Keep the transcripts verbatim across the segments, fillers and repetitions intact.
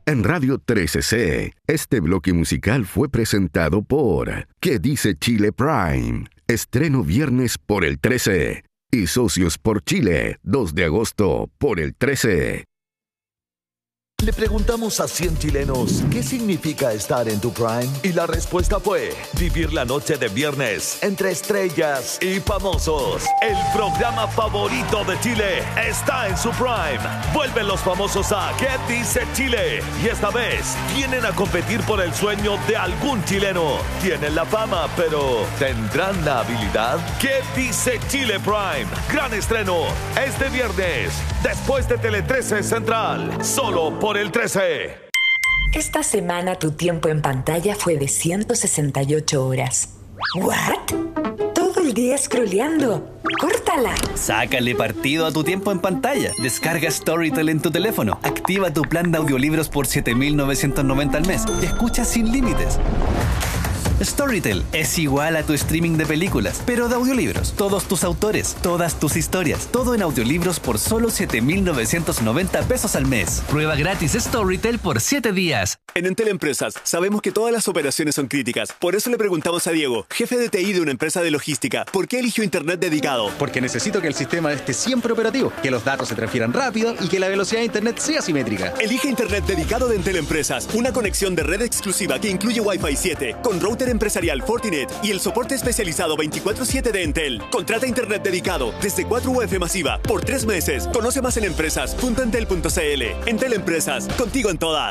En Radio trece C, este bloque musical fue presentado por ¿Qué dice Chile Prime? Estreno viernes por el trece. Y Socios por Chile, dos de agosto por el trece. Le preguntamos a cien chilenos qué significa estar en tu prime y la respuesta fue vivir la noche de viernes entre estrellas y famosos. El programa favorito de Chile está en su prime. Vuelven los famosos a ¿Qué dice Chile? Y esta vez vienen a competir por el sueño de algún chileno. Tienen la fama, pero ¿tendrán la habilidad? ¿Qué dice Chile Prime? Gran estreno este viernes después de Tele trece Central, solo por el trece. Esta semana tu tiempo en pantalla fue de ciento sesenta y ocho horas. ¿What? Todo el día scrolleando. ¡Córtala! Sácale partido a tu tiempo en pantalla. Descarga Storytel en tu teléfono. Activa tu plan de audiolibros por siete mil novecientos noventa al mes y escucha sin límites. Storytel es igual a tu streaming de películas, pero de audiolibros. Todos tus autores, todas tus historias, todo en audiolibros por solo siete mil novecientos noventa pesos al mes. Prueba gratis Storytel por siete días. En Entel Empresas sabemos que todas las operaciones son críticas. Por eso le preguntamos a Diego, jefe de T I de una empresa de logística, ¿por qué eligió Internet dedicado? Porque necesito que el sistema esté siempre operativo, que los datos se transfieran rápido y que la velocidad de Internet sea simétrica. Elige Internet dedicado de Entel Empresas, una conexión de red exclusiva que incluye Wi-Fi siete, con router empresarial Fortinet y el soporte especializado veinticuatro siete de Entel. Contrata Internet dedicado desde cuatro U F masiva por tres meses. Conoce más en empresas punto entel punto c l. Entel Empresas, contigo en todas.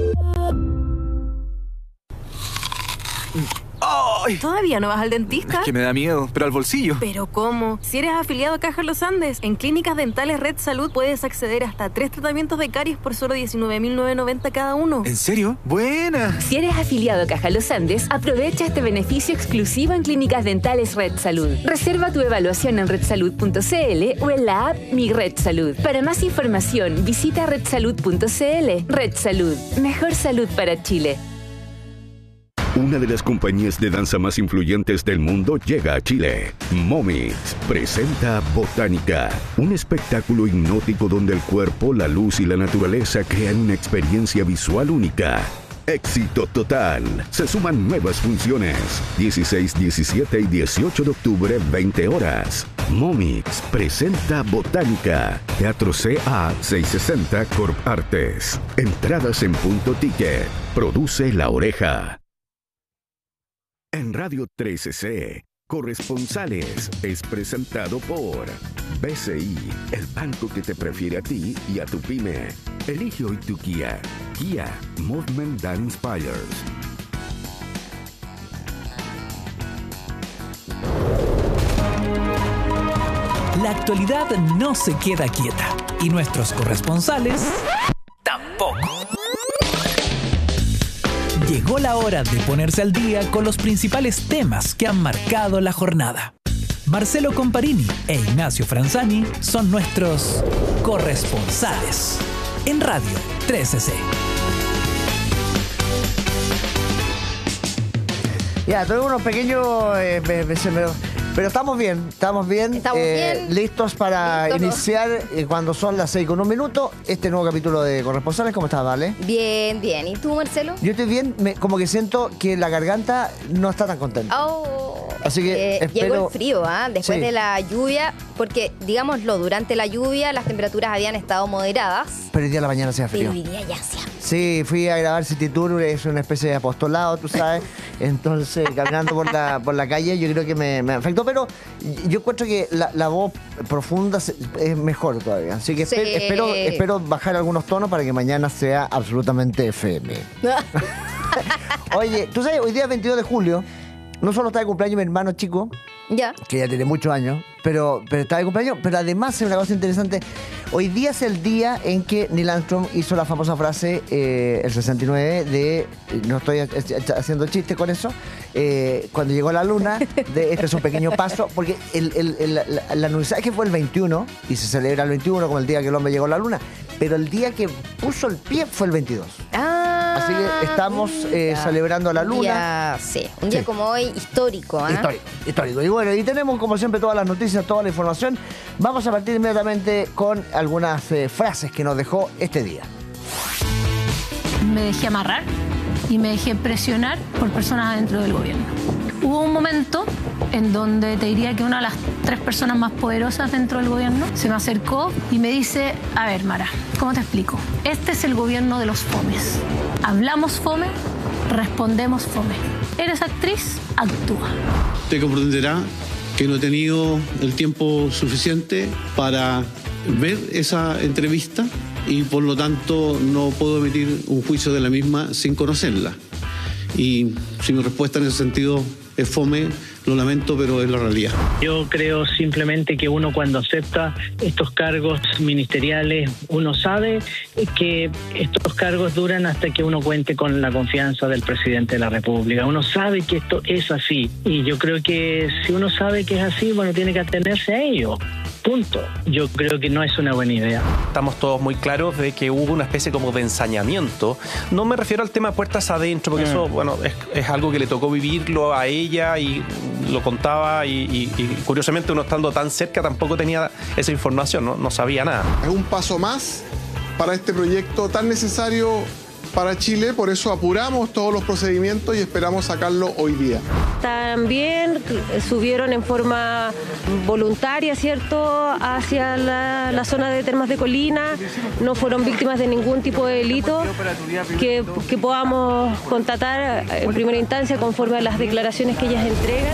¡Ay! ¿Todavía no vas al dentista? Es que me da miedo, pero al bolsillo. ¿Pero cómo? Si eres afiliado a Caja Los Andes, en Clínicas Dentales Red Salud puedes acceder hasta tres tratamientos de caries por solo diecinueve mil novecientos noventa cada uno. ¿En serio? ¡Buena! Si eres afiliado a Caja Los Andes, aprovecha este beneficio exclusivo en Clínicas Dentales Red Salud. Reserva tu evaluación en red salud punto c l o en la app Mi Red Salud. Para más información, visita red salud punto c l. Red Salud. Mejor salud para Chile. Una de las compañías de danza más influyentes del mundo llega a Chile. Momix presenta Botánica, un espectáculo hipnótico donde el cuerpo, la luz y la naturaleza crean una experiencia visual única. Éxito total. Se suman nuevas funciones. dieciséis, diecisiete y dieciocho de octubre, veinte horas. Momix presenta Botánica. Teatro C A seiscientos sesenta Corp Artes. Entradas en Punto Ticket. Produce La Oreja. En Radio trece C, Corresponsales es presentado por B C I, el banco que te prefiere a ti y a tu pyme. Elige hoy tu Kia. Kia, Movement That Inspires. La actualidad no se queda quieta y nuestros corresponsales tampoco. Llegó la hora de ponerse al día con los principales temas que han marcado la jornada. Marcelo Comparini e Ignacio Franzani son nuestros corresponsales en Radio trece C. Ya, tuve unos pequeños... Eh, me, me, se me, pero estamos bien, estamos bien. Estamos eh, bien. Listos para Listo, iniciar eh, cuando son las seis con un minuto este nuevo capítulo de Corresponsales. ¿Cómo estás, Vale? Bien, bien. ¿Y tú, Marcelo? Yo estoy bien, me, como que siento que la garganta no está tan contenta. Oh, Así que eh, espero... llegó el frío, ¿ah? ¿eh? Después Sí. de la lluvia, porque, digámoslo, durante la lluvia las temperaturas habían estado moderadas. Pero hoy día a la mañana hacía frío. Pero hoy día ya hacía. Sí, fui a grabar City Tour, es una especie de apostolado, tú sabes. Entonces, caminando por la, por la calle, yo creo que me, me afectó. Pero yo encuentro que la, la voz profunda se- es mejor todavía. Así que Sí. espe- espero, espero bajar algunos tonos para que mañana sea absolutamente F M. Oye, tú sabes, hoy día veintidós de julio, no solo está de cumpleaños mi hermano chico, Ya. que ya tiene muchos años, pero, pero está de cumpleaños, pero además es una cosa interesante. Hoy día es el día en que Neil Armstrong hizo la famosa frase, eh, el sesenta y nueve, de, eh, no estoy ha- haciendo chiste con eso, eh, cuando llegó a la luna, de este es un pequeño paso, porque el, el, el, la, la alunizaje fue el veintiuno, y se celebra el veintiuno como el día que el hombre llegó a la luna, pero el día que puso el pie fue el veintidós. Ah, Así que estamos eh, mira. celebrando a la Un luna. día, sí, un día Sí. como hoy histórico, ¿ah? Histórico, histórico. Y bueno, y tenemos como siempre todas las noticias, toda la información. Vamos a partir inmediatamente con algunas eh, frases que nos dejó este día. me dejé amarrar y me dejé presionar por personas adentro del gobierno. Hubo un momento en donde te diría que una de las tres personas más poderosas dentro del gobierno se me acercó y me dice, a ver, Mara, ¿cómo te explico? Este es el gobierno de los fomes. Hablamos fome, respondemos fome. ¿Eres actriz? Actúa. Te comprenderá que no he tenido el tiempo suficiente para ver esa entrevista y por lo tanto no puedo emitir un juicio de la misma sin conocerla. Y si mi respuesta en ese sentido es fome, lo lamento, pero es la realidad. Yo creo simplemente que uno cuando acepta estos cargos ministeriales, uno sabe que estos cargos duran hasta que uno cuente con la confianza del presidente de la República. Uno sabe que esto es así y yo creo que si uno sabe que es así, bueno, tiene que atenerse a ello. Punto. Yo creo que no es una buena idea. Estamos todos muy claros de que hubo una especie como de ensañamiento. No me refiero al tema de puertas adentro, porque mm. eso, bueno, es, es algo que le tocó vivirlo a ella y lo contaba y, y, y curiosamente uno estando tan cerca tampoco tenía esa información, ¿no? No sabía nada. Es un paso más para este proyecto tan necesario para Chile, por eso apuramos todos los procedimientos y esperamos sacarlo hoy día. También subieron en forma voluntaria, ¿cierto?, hacia la, la zona de Termas de Colina. No fueron víctimas de ningún tipo de delito que, que podamos constatar en primera instancia conforme a las declaraciones que ellas entregan.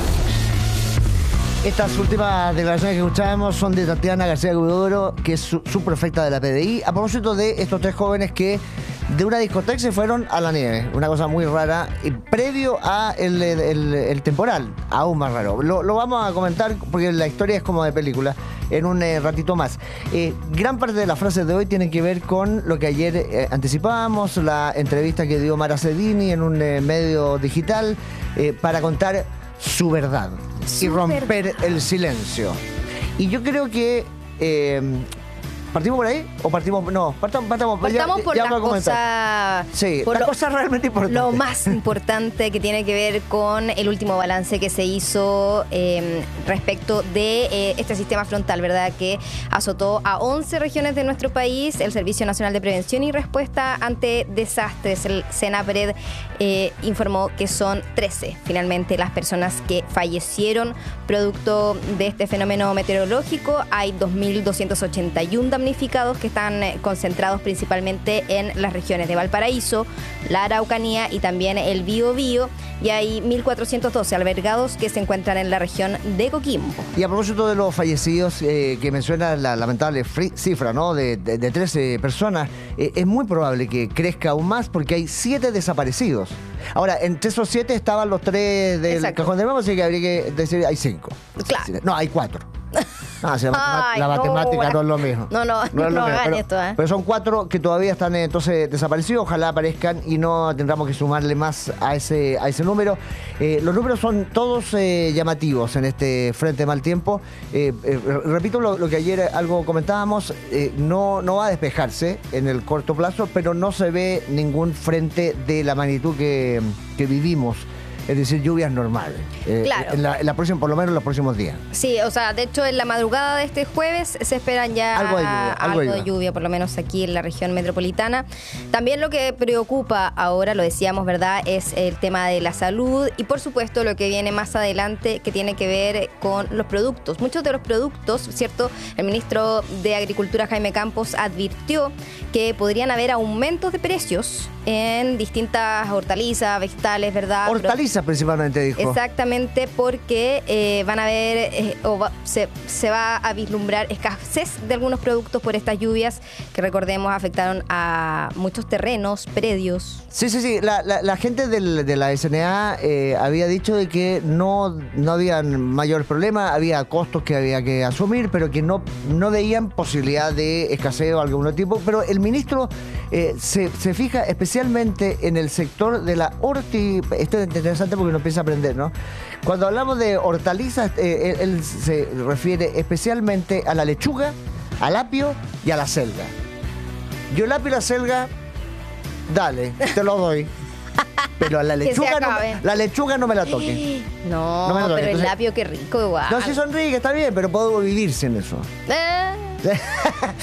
Estas últimas declaraciones que escuchábamos son de Tatiana García Huidobro, que es su, su prefecta de la P D I, a propósito de estos tres jóvenes que de una discoteca se fueron a la nieve. Una cosa muy rara, y previo a el, el, el, el temporal, aún más raro. Lo, lo vamos a comentar porque la historia es como de película en un eh, ratito más. Eh, gran parte de las frases de hoy tienen que ver con lo que ayer eh, anticipábamos, la entrevista que dio Mara Cedini en un eh, medio digital eh, para contar su verdad y romper el silencio. Y yo creo que eh, ¿partimos por ahí? ¿O partimos? No, partamos, partamos, partamos ya, por ya la cosa. Sí, por la lo, cosa realmente importante. Lo más importante que tiene que ver con el último balance que se hizo eh, respecto de eh, este sistema frontal, ¿verdad? Que azotó a once regiones de nuestro país. El Servicio Nacional de Prevención y Respuesta ante Desastres, el SENAPRED, eh, informó que son trece finalmente las personas que fallecieron producto de este fenómeno meteorológico. Hay dos mil doscientos ochenta y uno damnificados que están concentrados principalmente en las regiones de Valparaíso, la Araucanía y también el Biobío, y hay mil cuatrocientos doce albergados que se encuentran en la región de Coquimbo. Y a propósito de los fallecidos, eh, que menciona la lamentable cifra, ¿no?, de, de, de trece personas, eh, es muy probable que crezca aún más porque hay siete desaparecidos. Ahora, entre esos siete estaban los tres del Exacto. Cajón de Memo, así que habría que decir hay cinco. Claro. No, hay cuatro. No, si la, Ay, la matemática no, no es lo mismo. No, no, no, no, no hagan pero, esto, ¿eh? Pero son cuatro que todavía están entonces desaparecidos. Ojalá aparezcan y no tendremos que sumarle más a ese, a ese número. Eh, los números son todos eh, llamativos en este frente de mal tiempo. Eh, eh, repito lo, lo que ayer algo comentábamos. Eh, no, no va a despejarse en el corto plazo, pero no se ve ningún frente de la magnitud que, que vivimos. Es decir, lluvias normales. Eh, claro. En la, en la próxima, por lo menos en los próximos días. Sí, o sea, de hecho, en la madrugada de este jueves se esperan ya algo de lluvia, algo algo de lluvia, por lo menos aquí en la región metropolitana. También lo que preocupa ahora, lo decíamos, ¿verdad?, es el tema de la salud y, por supuesto, lo que viene más adelante, que tiene que ver con los productos. Muchos de los productos, ¿cierto? El ministro de Agricultura, Jaime Campos, advirtió que podrían haber aumentos de precios en distintas hortalizas, vegetales, ¿verdad? Hortalizas principalmente, dijo. Exactamente, porque eh, van a ver, eh, o va, se, se va a vislumbrar escasez de algunos productos por estas lluvias que, recordemos, afectaron a muchos terrenos, predios. Sí, sí, sí. La, la, la gente del, de la S N A eh, había dicho de que no, no había mayor problema, había costos que había que asumir, pero que no, no veían posibilidad de escasez o algún tipo. Pero el ministro eh, se, se fija especialmente en el sector de la horti. Esto es interesante porque uno empieza a aprender, ¿no? Cuando hablamos de hortalizas, eh, él, él se refiere especialmente a la lechuga, al apio y a la selga. Yo el apio y la selga, dale, te lo doy. Pero a la lechuga, no, la lechuga no me la toque. No, no me la toque. Pero entonces, el apio qué rico igual. No, sí son ricas, está bien, pero puedo vivir sin eso. Eh.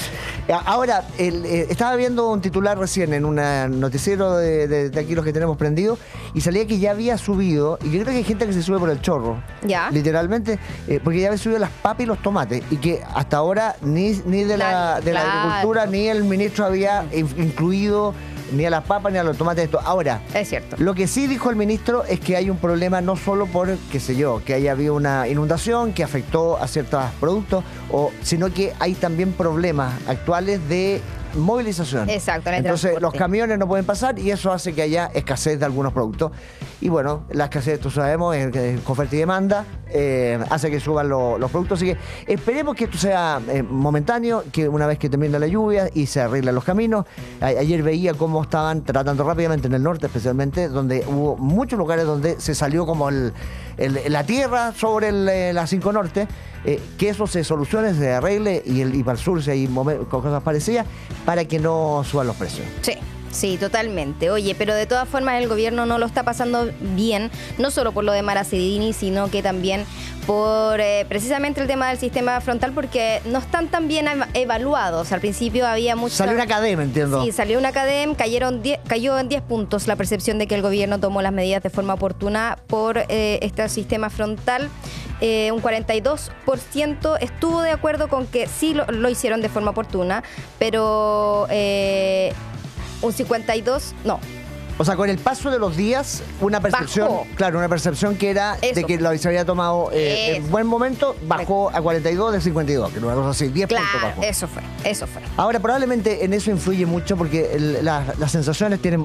Ahora, el, eh, estaba viendo un titular recién en un noticiero de, de, de aquí los que tenemos prendido y salía que ya había subido, y yo creo que hay gente que se sube por el chorro, ya literalmente, eh, porque ya había subido las papas y los tomates y que hasta ahora ni, ni de, la, de claro. la agricultura ni el ministro había incluido ni a las papas ni a los tomates esto. Ahora, es cierto. Lo que sí dijo el ministro es que hay un problema no solo por, qué sé yo, que haya habido una inundación que afectó a ciertos productos, o, sino que hay también problemas actuales de movilización. Exacto. Entonces los camiones no pueden pasar y eso hace que haya escasez de algunos productos. Y bueno, la escasez, tú sabemos, es, es oferta y demanda, eh, hace que suban lo, los productos. Así que esperemos que esto sea eh, momentáneo, que una vez que termine la lluvia y se arreglen los caminos. A, ayer veía cómo estaban tratando rápidamente en el norte, especialmente, donde hubo muchos lugares donde se salió como el, el, la tierra sobre el, la cinco Norte. Eh, que eso se solucione, se arregle y, el, y para el sur si hay cosas parecidas para que no suban los precios. Sí. Sí, totalmente. Oye, pero de todas formas el gobierno no lo está pasando bien, no solo por lo de Mara Cedini, sino que también por eh, precisamente el tema del sistema frontal, porque no están tan bien evaluados. Al principio había mucho... Salió una cadena, entiendo. Sí, salió una cadena, cayeron diez, cayó en diez puntos la percepción de que el gobierno tomó las medidas de forma oportuna por eh, este sistema frontal. Eh, un cuarenta y dos por ciento estuvo de acuerdo con que sí lo, lo hicieron de forma oportuna, pero... Eh, un cincuenta y dos, no. O sea, con el paso de los días, una percepción, bajó. Claro, una percepción que era Eso. de que lo se había tomado eh, en buen momento, bajó a cuarenta y dos de cincuenta y dos, que no era cosa así, diez claro, puntos bajó. eso fue, eso fue. Ahora, probablemente en eso influye mucho porque el, la, las sensaciones tienen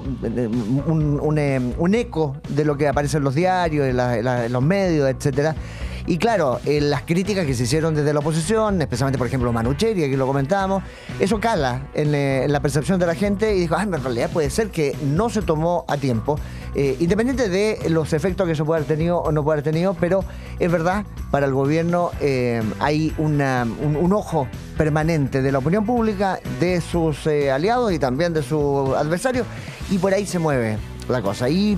un, un, un, un eco de lo que aparece en los diarios, en, la, en, la, en los medios, etcétera. Y claro, eh, las críticas que se hicieron desde la oposición, especialmente por ejemplo Manucheri, aquí lo comentábamos, eso cala en, eh, en la percepción de la gente y dijo, ah, en realidad puede ser que no se tomó a tiempo, eh, independiente de los efectos que eso puede haber tenido o no puede haber tenido, pero es verdad, para el gobierno eh, hay una, un, un ojo permanente de la opinión pública, de sus eh, aliados y también de sus adversarios, y por ahí se mueve la cosa. Y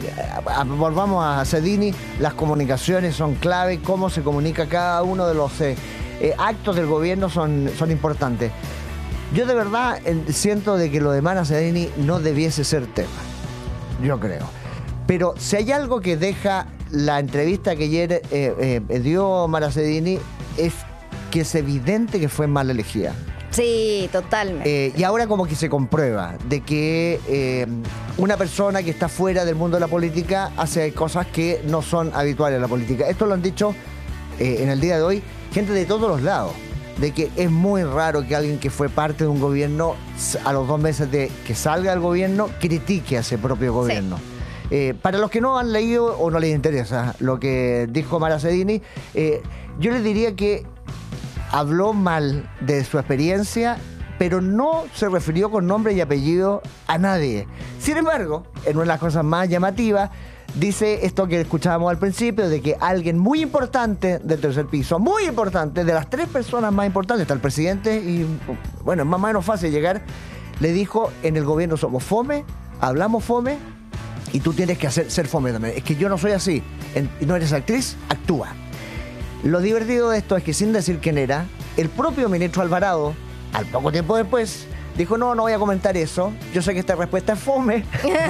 volvamos a Cedini, las comunicaciones son clave, cómo se comunica cada uno de los eh, eh, actos del gobierno son, son importantes. Yo de verdad eh, siento de que lo de Mara Cedini no debiese ser tema, yo creo. Pero si hay algo que deja la entrevista que ayer eh, eh, dio Mara Cedini es que es evidente que fue mal elegida. Sí, totalmente. Eh, y ahora como que se comprueba de que eh, una persona que está fuera del mundo de la política hace cosas que no son habituales en la política. Esto lo han dicho eh, en el día de hoy gente de todos los lados, de que es muy raro que alguien que fue parte de un gobierno a los dos meses de que salga del gobierno critique a ese propio gobierno. Sí. Eh, para los que no han leído o no les interesa lo que dijo Mara Cedini, eh, yo les diría que habló mal de su experiencia, pero no se refirió con nombre y apellido a nadie. Sin embargo, en una de las cosas más llamativas, dice esto que escuchábamos al principio, de que alguien muy importante del tercer piso, muy importante, de las tres personas más importantes, está el presidente y, bueno, es más o menos fácil llegar, le dijo, en el gobierno somos fome, hablamos fome, y tú tienes que hacer, ser fome también. Es que yo no soy así, en, no eres actriz, actúa. Lo divertido de esto es que sin decir quién era, el propio ministro Alvarado, al poco tiempo después, dijo, no, no voy a comentar eso, yo sé que esta respuesta es fome.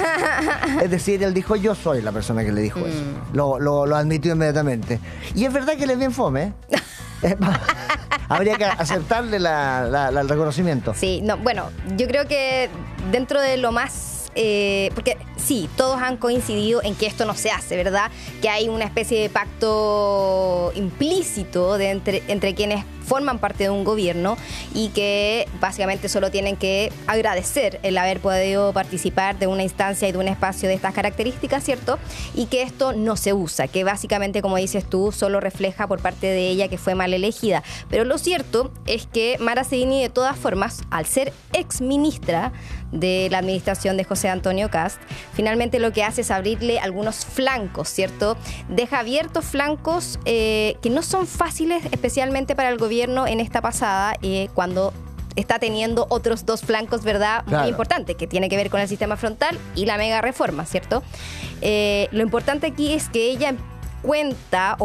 Es decir, él dijo, yo soy la persona que le dijo mm. eso. Lo, lo, lo admitió inmediatamente. Y es verdad que él es bien fome, ¿eh? Habría que aceptarle la, la, la, el reconocimiento. Sí, no, bueno, yo creo que dentro de lo más... Eh, porque sí, todos han coincidido en que esto no se hace, ¿verdad? Que hay una especie de pacto implícito de entre, entre quienes forman parte de un gobierno y que básicamente solo tienen que agradecer el haber podido participar de una instancia y de un espacio de estas características, ¿cierto? Y que esto no se usa, que básicamente, como dices tú, solo refleja por parte de ella que fue mal elegida. Pero lo cierto es que Mara Cedini, de todas formas, al ser ex ministra de la administración de José Antonio Kast, finalmente lo que hace es abrirle algunos flancos, ¿cierto? Deja abiertos flancos eh, que no son fáciles, especialmente para el gobierno en esta pasada, eh, cuando está teniendo otros dos flancos, ¿verdad? Claro. Muy importantes, que tiene que ver con el sistema frontal y la mega reforma, ¿cierto? Eh, lo importante aquí es que ella cuenta o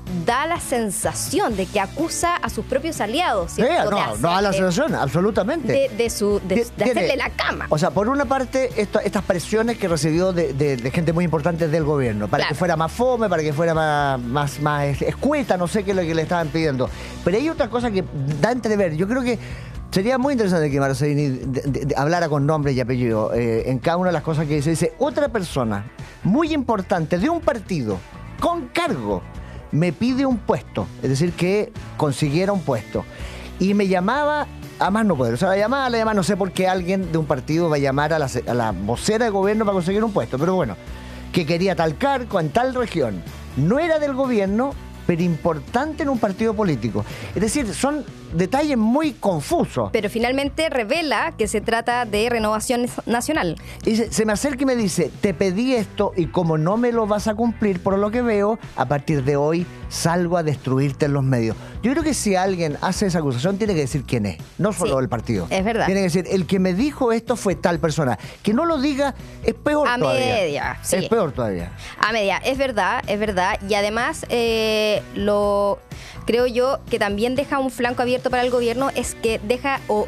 da la sensación de que acusa a sus propios aliados, Sí, ¿cierto? no, De no da la hacerle- sensación, absolutamente. De, de su, de, de Tiene- hacerle la cama. O sea, por una parte, esto- estas presiones que recibió de, de- de gente muy importante del gobierno, para Claro. que fuera más fome, para que fuera más, más, más escueta, no sé qué es lo que le estaban pidiendo. Pero hay otra cosa que da a entrever. Yo creo que sería muy interesante que Marcelini de- de- de- hablara con nombre y apellido eh, en cada una de las cosas que dice. Dice, otra persona muy importante de un partido con cargo me pide un puesto, es decir, que consiguiera un puesto. Y me llamaba a más no poder. O sea, la llamada, la llamada, no sé por qué alguien de un partido va a llamar a la, se- a la vocera de gobierno para conseguir un puesto. Pero bueno, que quería tal cargo en tal región. No era del gobierno, pero importante en un partido político. Es decir, son detalles muy confusos. Pero finalmente revela que se trata de renovación nacional. Y se, se me acerca y me dice, te pedí esto y como no me lo vas a cumplir por lo que veo, a partir de hoy salgo a destruirte en los medios. Yo creo que si alguien hace esa acusación tiene que decir quién es, no solo Sí, el partido. es verdad. Tiene que decir, el que me dijo esto fue tal persona. Que no lo diga es peor A todavía. media, sí. Es peor todavía. A media, es verdad, es verdad. Y además, eh, lo creo yo que también deja un flanco abierto para el gobierno, es que deja o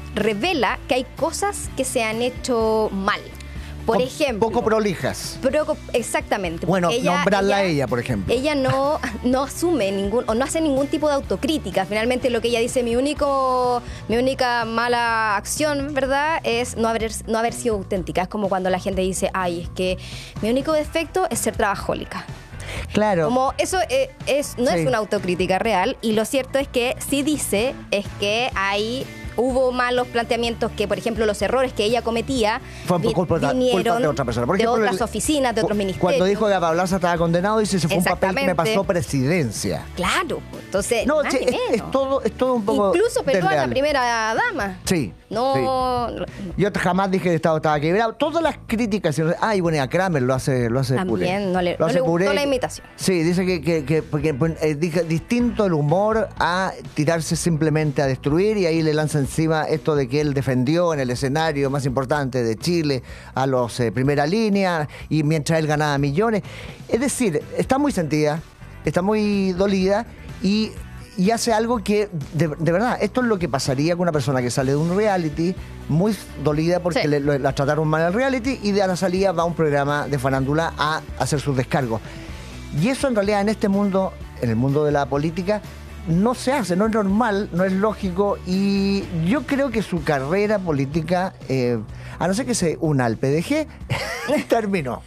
revela que hay cosas que se han hecho mal. Por Con ejemplo... Poco prolijas. Pro- exactamente. Bueno, porque ella- nombrarla a ella- ella, por ejemplo. Ella no, no asume ningún, o no hace ningún tipo de autocrítica. Finalmente lo que ella dice, mi único, mi única mala acción, ¿verdad?, es no haber, no haber sido auténtica. Es como cuando la gente dice, ay, es que mi único defecto es ser trabajólica. Claro. Como eso eh, es, no Sí. es una autocrítica real, y lo cierto es que sí dice es que hay hubo malos planteamientos, que por ejemplo los errores que ella cometía Fue por vi- culpa, culpa vinieron de otra persona. Por de ejemplo, otras el- oficinas, de otros ministerios. Cuando dijo que Pablaza estaba condenado, dice, ese fue un papel que me Exactamente. pasó presidencia. Claro, entonces No, más sí, ni es, menos. es todo, es todo un poco Incluso perdón a la desleal. primera dama. Sí. No, sí. Yo jamás dije que el Estado estaba quebrado. Todas las críticas. Ay, bueno, y a Kramer lo hace, lo hace puré. también no le, Lo no hace le gustó puré. la imitación. Sí, dice que, que, que- porque, pues, eh, dije, distinto el humor a tirarse simplemente a destruir, y ahí le lanza encima esto de que él defendió en el escenario más importante de Chile a los eh, primera línea, y mientras él ganaba millones. Es decir, está muy sentida, está muy dolida, y, y hace algo que, de, de verdad, esto es lo que pasaría con una persona que sale de un reality muy dolida porque Sí. le- lo- la trataron mal en el reality, y de a la salida va a un programa de farándula a hacer sus descargos. Y eso en realidad en este mundo, en el mundo de la política, no se hace, no es normal, no es lógico, y yo creo que su carrera política, eh, a no ser que se una al P D G, terminó.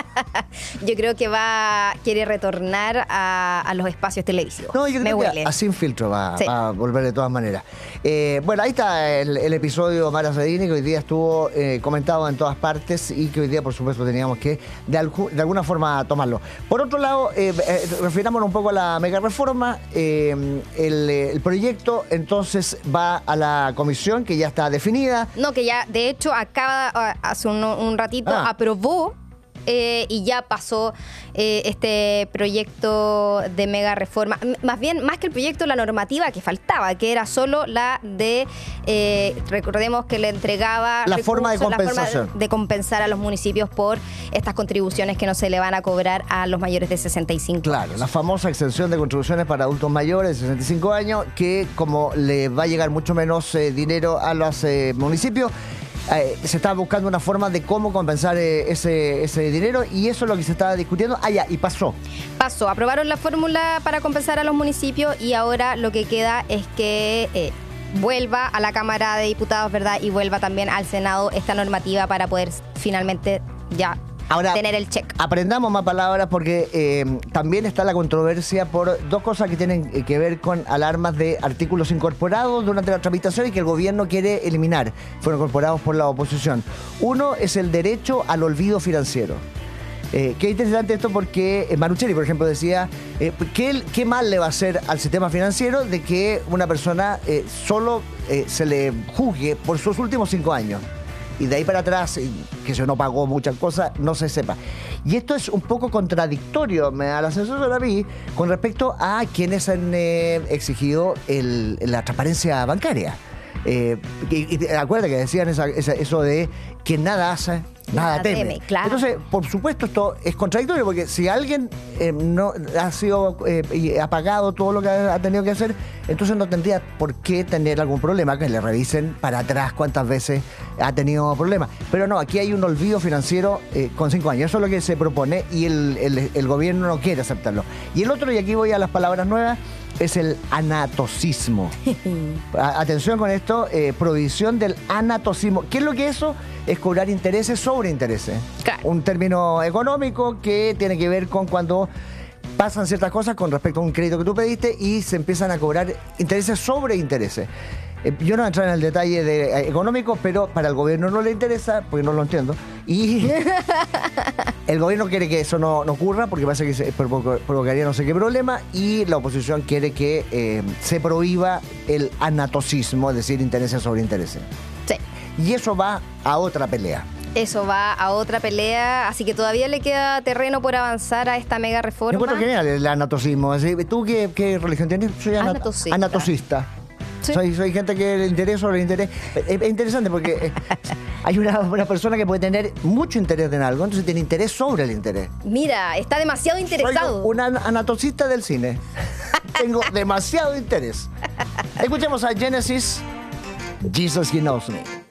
Yo creo que va quiere retornar a, a los espacios televisivos. No, yo Me creo que huele. a, a Sin Filtro va, Sí. va a volver de todas maneras. Eh, bueno, ahí está el, el episodio Mara Sedini, que hoy día estuvo eh, comentado en todas partes, y que hoy día, por supuesto, teníamos que de, algu- de alguna forma tomarlo. Por otro lado, eh, eh, refirámonos un poco a la mega reforma. Eh, el, eh, el proyecto entonces va a la comisión, que ya está definida. No, que ya, de hecho, acaba, a- hace un, un ratito, Ah. aprobó eh, y ya pasó eh, este proyecto de mega reforma. M- Más bien, más que el proyecto, la normativa que faltaba, que era solo la de, eh, recordemos que le entregaba La forma de recursos, la compensación. forma de compensar a los municipios por estas contribuciones que no se le van a cobrar a los mayores de sesenta y cinco. Claro, la famosa exención de contribuciones para adultos mayores de sesenta y cinco años, que como le va a llegar mucho menos eh, dinero a los eh, municipios, eh, se está buscando una forma de cómo compensar eh, ese, ese dinero, y eso es lo que se está discutiendo. Ah, ya, y pasó. Pasó, aprobaron la fórmula para compensar a los municipios, y ahora lo que queda es que eh, vuelva a la Cámara de Diputados, ¿verdad? Y vuelva también al Senado esta normativa para poder finalmente ya Ahora, tener el check. Aprendamos más palabras, porque eh, también está la controversia por dos cosas que tienen eh, que ver con alarmas de artículos incorporados durante la tramitación y que el gobierno quiere eliminar. Fueron incorporados por la oposición. Uno es el derecho al olvido financiero. Eh, qué interesante esto, porque eh, Manuchelli, por ejemplo, decía eh, ¿qué, qué mal le va a hacer al sistema financiero de que una persona eh, solo eh, se le juzgue por sus últimos cinco años, y de ahí para atrás, eh, que se no pagó muchas cosas, no se sepa. Y esto es un poco contradictorio, me da la sensación a mí, con respecto a quienes han eh, exigido el- la transparencia bancaria. Eh, y, y acuérdate que decían esa, esa, eso de que nada hace, nada, nada teme. teme claro. Entonces, por supuesto, esto es contradictorio, porque si alguien eh, no ha sido eh, y ha pagado todo lo que ha, ha tenido que hacer, entonces no tendría por qué tener algún problema, que le revisen para atrás cuántas veces ha tenido problemas. Pero no, aquí hay un olvido financiero eh, con cinco años. Eso es lo que se propone y el, el, el gobierno no quiere aceptarlo. Y el otro, y aquí voy a las palabras nuevas, es el anatocismo. A, atención con esto, eh, prohibición del anatocismo. ¿Qué es lo que es eso? Es cobrar intereses sobre intereses. Claro. Un término económico que tiene que ver con cuando pasan ciertas cosas con respecto a un crédito que tú pediste y se empiezan a cobrar intereses sobre intereses. Eh, yo no voy a entrar en el detalle de, eh, económico, pero para el gobierno no le interesa, porque no lo entiendo. Y el gobierno quiere que eso no, no ocurra, porque parece que se provo provocaría no sé qué problema, y la oposición quiere que eh, se prohíba el anatocismo, es decir, intereses sobre intereses. Sí. Y eso va a otra pelea. Eso va a otra pelea, así que todavía le queda terreno por avanzar a esta mega reforma. Me encuentro genial el anatocismo. ¿Tú qué, qué religión tienes? Soy anat anatocista. anatocista. Sí. Soy, soy gente que le interesa sobre el interés. Es, es interesante porque eh, hay una, una persona que puede tener mucho interés en algo, entonces tiene interés sobre el interés. Mira, está demasiado interesado. Soy una anatocista del cine. Tengo demasiado interés. Escuchemos a Genesis, Jesus He Knows Me.